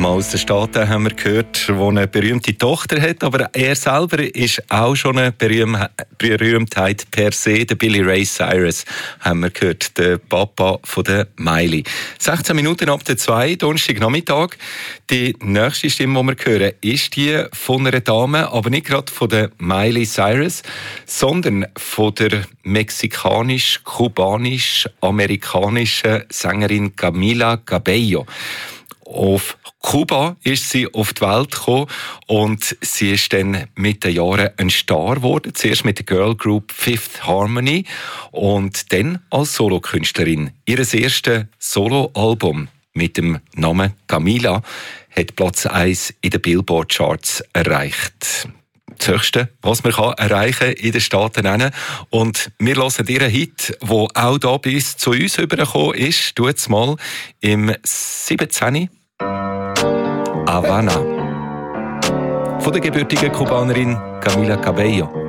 Mal aus den Staaten haben wir gehört, der eine berühmte Tochter hat, aber er selber ist auch schon eine Berühmtheit per se. Der Billy Ray Cyrus haben wir gehört, der Papa von der Miley. 16 Minuten ab der 2, Donnerstagnachmittag. Die nächste Stimme, die wir hören, ist die von einer Dame, aber nicht gerade von der Miley Cyrus, sondern von der mexikanisch-kubanisch-amerikanischen Sängerin Camila Cabello. Auf Kuba ist sie auf die Welt gekommen und sie ist dann mit den Jahren ein Star geworden. Zuerst mit der Girl Group Fifth Harmony und dann als Solokünstlerin. Ihr erstes Soloalbum mit dem Namen Camila hat Platz 1 in den Billboard-Charts erreicht. Das Höchste, was man erreichen in den Staaten. Und wir hören ihren Hit, der auch hier bis zu uns rübergekommen ist. Tut's mal im 17. Havana. Von der gebürtigen Kubanerin Camila Cabello.